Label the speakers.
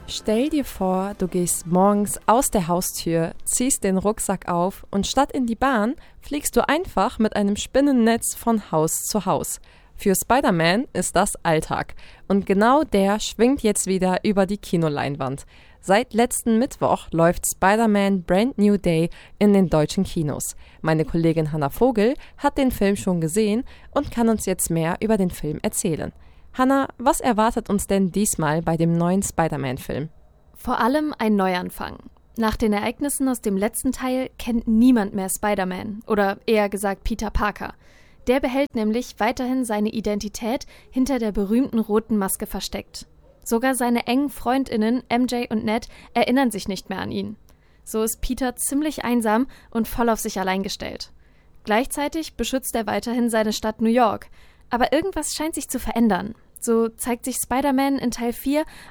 Speaker 1: Stell dir vor, du gehst morgens aus der Haustür, ziehst den Rucksack auf und statt in die Bahn fliegst du einfach mit einem Spinnennetz von Haus zu Haus. Für Spider-Man ist das Alltag und genau der schwingt jetzt wieder über die Kinoleinwand. Seit letzten Mittwoch läuft Spider-Man Brand New Day in den deutschen Kinos. Meine Kollegin Hanna Vogel hat den Film schon gesehen und kann uns jetzt mehr über den Film erzählen. Hanna, was erwartet uns denn diesmal bei dem neuen Spider-Man-Film?
Speaker 2: Vor allem ein Neuanfang. Nach den Ereignissen aus dem letzten Teil kennt niemand mehr Spider-Man oder eher gesagt Peter Parker. Der behält nämlich weiterhin seine Identität hinter der berühmten roten Maske versteckt. Sogar seine engen FreundInnen MJ und Ned erinnern sich nicht mehr an ihn. So ist Peter ziemlich einsam und voll auf sich allein gestellt. Gleichzeitig beschützt er weiterhin seine Stadt New York. Aber irgendwas scheint sich zu verändern. So zeigt sich Spider-Man in Teil 4